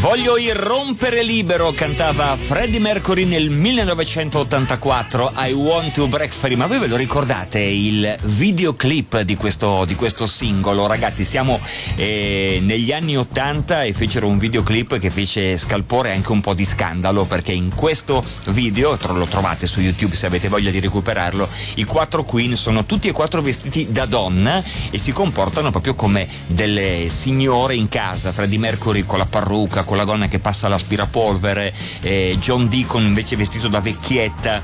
Voglio irrompere libero, cantava Freddie Mercury nel 1984, I Want to Break Free. Ma voi ve lo ricordate il videoclip di questo singolo? Ragazzi, siamo negli anni 80 e fecero un videoclip che fece scalpore anche un po' di scandalo, perché in questo video, lo trovate su YouTube se avete voglia di recuperarlo, i 4 Queen sono tutti e 4 vestiti da donna e si comportano proprio come delle signore in casa. Freddie Mercury con la parrucca, con la gonna che passa l'aspirapolvere, John Deacon invece vestito da vecchietta,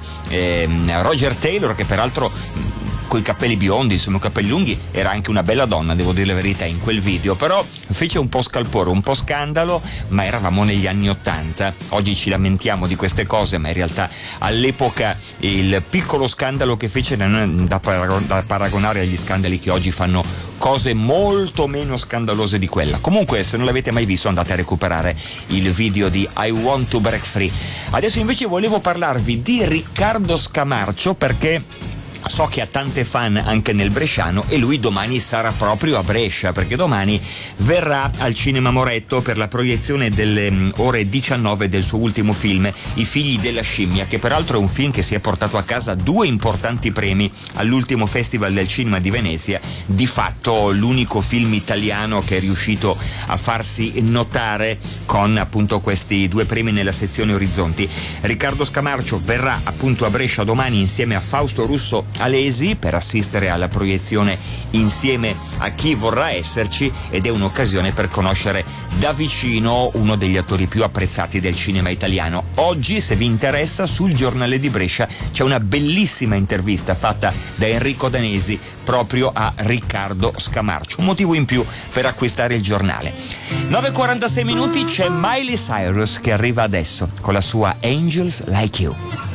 Roger Taylor, che peraltro coi capelli biondi, insomma capelli lunghi, era anche una bella donna, devo dire la verità, in quel video, però fece un po' scalpore, un po' scandalo, ma eravamo negli anni 80. Oggi ci lamentiamo di queste cose, ma in realtà all'epoca il piccolo scandalo che fece non è da paragonare agli scandali che oggi fanno cose molto meno scandalose di quella. Comunque, se non l'avete mai visto, andate a recuperare il video di I Want to Break Free. Adesso invece volevo parlarvi di Riccardo Scamarcio, perché so che ha tante fan anche nel bresciano e lui domani sarà proprio a Brescia, perché domani verrà al Cinema Moretto per la proiezione delle ore 19 del suo ultimo film, I figli della scimmia, che peraltro è un film che si è portato a casa 2 importanti premi all'ultimo Festival del Cinema di Venezia, di fatto l'unico film italiano che è riuscito a farsi notare con appunto questi 2 premi nella sezione Orizzonti. Riccardo Scamarcio verrà appunto a Brescia domani insieme a Fausto Russo Alesi per assistere alla proiezione insieme a chi vorrà esserci, ed è un'occasione per conoscere da vicino uno degli attori più apprezzati del cinema italiano. Oggi, se vi interessa, sul Giornale di Brescia c'è una bellissima intervista fatta da Enrico Danesi proprio a Riccardo Scamarcio, un motivo in più per acquistare il giornale. 9:46 minuti, c'è Miley Cyrus che arriva adesso con la sua Angels Like You.